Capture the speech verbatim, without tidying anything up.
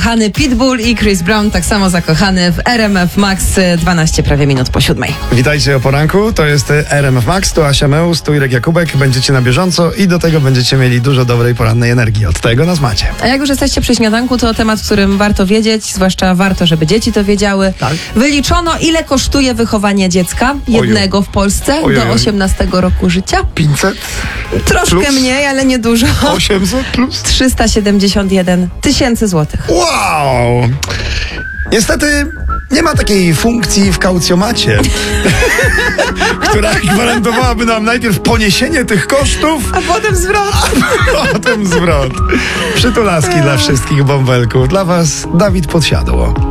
zakochany Pitbull i Chris Brown tak samo zakochany w R M F Max, dwanaście prawie minut po siódmej. Witajcie o poranku, to jest R M F Max, tu Asia Meus, tu Irek Jakubek. Będziecie na bieżąco i do tego będziecie mieli dużo dobrej porannej energii. Od tego nas macie. A jak już jesteście przy śniadanku, to temat, w którym warto wiedzieć, zwłaszcza warto, żeby dzieci to wiedziały. Tak. Wyliczono, ile kosztuje wychowanie dziecka, jednego w Polsce, Ojej. do osiemnastego roku życia. pięćset? Troszkę Plus? mniej, ale nie dużo. osiemset plus? trzysta siedemdziesiąt jeden tysięcy złotych. Wow! Niestety nie ma takiej funkcji w kaucjomacie, która gwarantowałaby nam najpierw poniesienie tych kosztów, A potem zwrot. a potem zwrot. Przytulaski dla wszystkich bąbelków. Dla was Dawid Podsiadło.